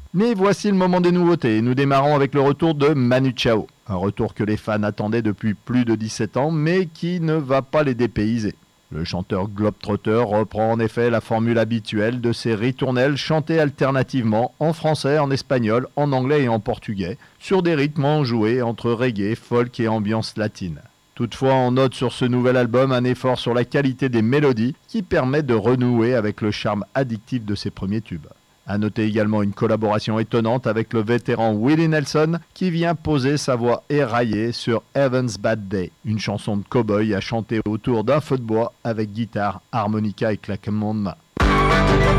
Mais voici le moment des nouveautés. Nous démarrons avec le retour de Manu Chao. Un retour que les fans attendaient depuis plus de 17 ans, mais qui ne va pas les dépayser. Le chanteur globetrotter reprend en effet la formule habituelle de ses ritournelles chantés alternativement en français, en espagnol, en anglais et en portugais, sur des rythmes enjoués entre reggae, folk et ambiance latine. Toutefois, on note sur ce nouvel album un effort sur la qualité des mélodies qui permet de renouer avec le charme addictif de ses premiers tubes. A noter également une collaboration étonnante avec le vétéran Willie Nelson qui vient poser sa voix éraillée sur Heaven's Bad Day, une chanson de cow-boy à chanter autour d'un feu de bois avec guitare, harmonica et claquement de main.